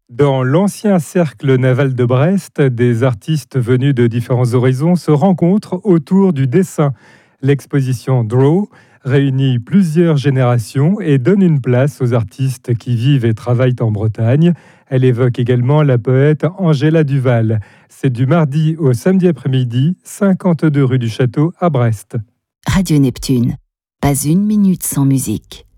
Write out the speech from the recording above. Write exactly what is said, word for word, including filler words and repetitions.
Dans l'ancien cercle naval de Brest, des artistes venus de différents horizons se rencontrent autour du dessin. L'exposition Draw réunit plusieurs générations et donne une place aux artistes qui vivent et travaillent en Bretagne. Elle évoque également la poète Angela Duval. C'est du mardi au samedi après-midi, cinquante-deux rue du Château à Brest. Radio Neptune, pas une minute sans musique.